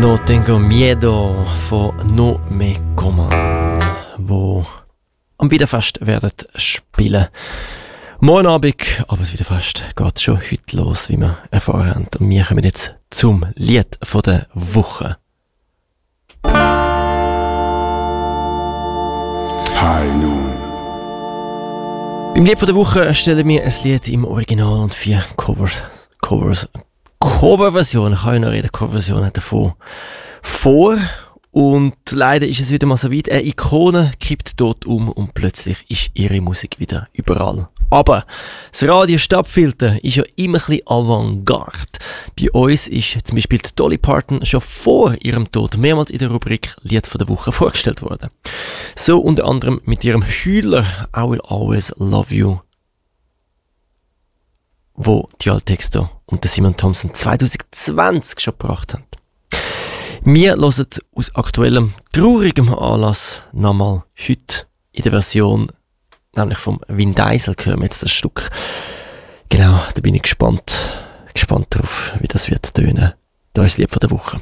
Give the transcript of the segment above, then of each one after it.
No tengo miedo von No Me Coma, wo am Wiederfest werden spielen. Morgen Abend, aber das Wiederfest geht schon heute los, wie wir erfahren haben. Und wir kommen jetzt zum Lied von der Woche. High Noon. Beim Lied von der Woche stellen wir ein Lied im Original und 4 Coverversionen, kann ich noch reden, Coverversionen davon vor. Und leider ist es wieder mal so weit, eine Ikone kippt dort um und plötzlich ist ihre Musik wieder überall. Aber das Radio Stadtfilter ist ja immer ein bisschen Avantgarde. Bei uns ist zum Beispiel Dolly Parton schon vor ihrem Tod mehrmals in der Rubrik Lied von der Woche vorgestellt worden. So unter anderem mit ihrem Heuler I Will Always Love You, wo die Altexto und der Simon Thompson 2020 schon gebracht haben. Wir hören aus aktuellem, traurigem Anlass nochmal heute in der Version, nämlich vom Vin Diesel, hören wir jetzt das Stück. Genau, da bin ich gespannt drauf, wie das wird tönen. Da ist das Lied von der Woche.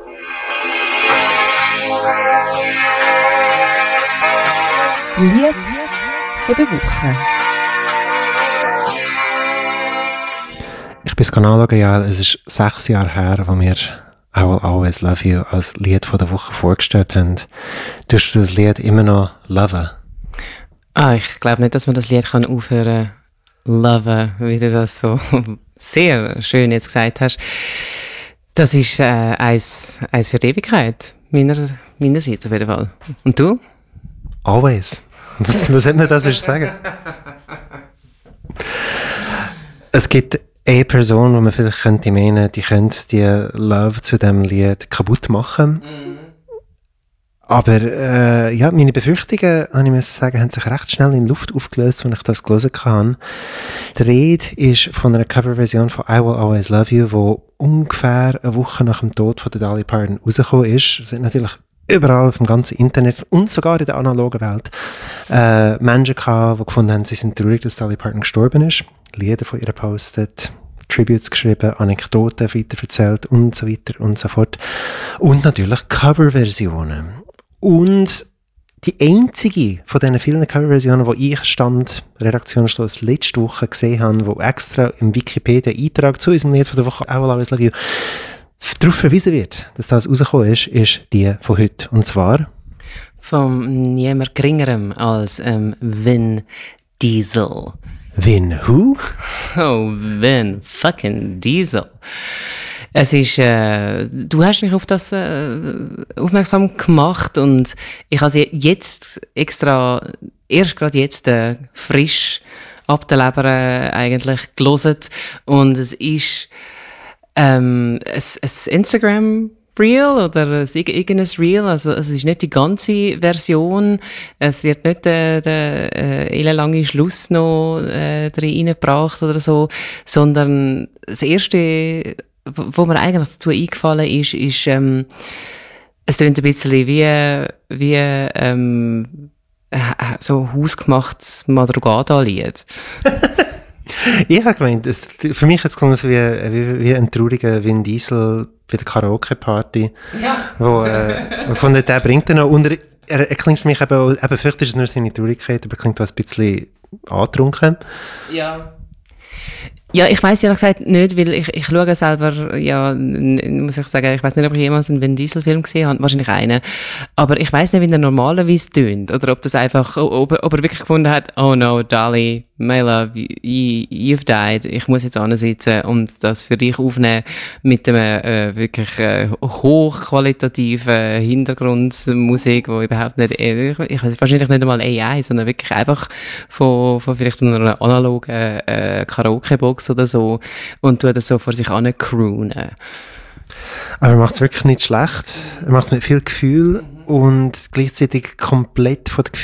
Das Lied von der Woche. Ich bin es anschauen, ja, es ist 6 Jahre her, wo wir I Will Always Love You als Lied von der Woche vorgestellt haben. Tust du das Lied immer noch loven? Ich glaube nicht, dass man das Lied kann aufhören loven, wie du das so sehr schön jetzt gesagt hast. Das ist eins für die Ewigkeit, meinerseits auf jeden Fall. Und du? Always. Was soll man das sagen? Es gibt eine Person, die man vielleicht könnte meinen, die könnte die Love zu diesem Lied kaputt machen. Aber ja, meine Befürchtungen, habe ich muss sagen, haben sich recht schnell in Luft aufgelöst, als ich das gelesen habe. Die Rede ist von einer Coverversion von I Will Always Love You, die ungefähr eine Woche nach dem Tod von der Dolly Parton rausgekommen ist. Es sind natürlich überall auf dem ganzen Internet und sogar in der analogen Welt Menschen gehabt, die gefunden haben, sie sind traurig, dass Dolly Parton gestorben ist. Lieder von ihr gepostet, Tributes geschrieben, Anekdoten weitererzählt und so weiter und so fort. Und natürlich Coverversionen. Und die einzige von diesen vielen Coverversionen, die ich Redaktionsschluss letzte Woche gesehen habe, wo extra im Wikipedia-Eintrag zu unserem Lied von der Woche I Will Always Love You darauf verwiesen wird, dass das rausgekommen ist die von heute. Und zwar von niemand geringerem als Vin Diesel. Vin who? Oh, Vin fucking Diesel. Es ist, du hast mich auf das aufmerksam gemacht und ich habe sie jetzt extra, erst gerade jetzt frisch ab der Leber eigentlich gelesen und es ist ein Instagram Reel oder irgendein Reel, also es ist nicht die ganze Version, es wird nicht der ellenlange Schluss noch reingebracht oder so, sondern das erste, wo mir eigentlich dazu eingefallen ist, es tönt ein bisschen wie so hausgemachtes Madrugada-Lied. Ich habe gemeint, für mich jetzt klingt es wie ein trauriger Vin Diesel bei der Karaoke-Party, wo der bringt er noch unter. Er klingt für mich eben vielleicht ist es nur seine Traurigkeit, aber klingt auch ein bisschen angetrunken. Ja, ich weiss ehrlich gesagt nicht, weil ich schaue selber, ja, muss ich sagen, ich weiss nicht, ob ich jemals einen Vin Diesel-Film gesehen habe, wahrscheinlich einen. Aber ich weiss nicht, wie der normalerweise tönt. Oder ob das einfach, ob er wirklich gefunden hat, oh no, Dolly, my love, you've died, ich muss jetzt ansitzen und das für dich aufnehmen mit einem wirklich hochqualitativen Hintergrundmusik, wo überhaupt nicht, wahrscheinlich nicht einmal AI, sondern wirklich einfach von vielleicht einer analogen Karaoke-Box oder so und tut das so vor sich hin croonen. Aber er macht es wirklich nicht schlecht. Er macht es mit viel Gefühl und gleichzeitig komplett von der